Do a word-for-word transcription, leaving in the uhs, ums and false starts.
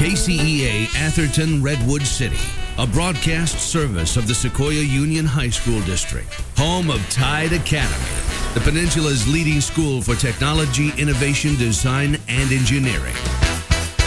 K C E A Atherton Redwood City, a broadcast service of the Sequoia Union High School District, home of Tide Academy, the Peninsula's leading school for technology, innovation, design, and engineering.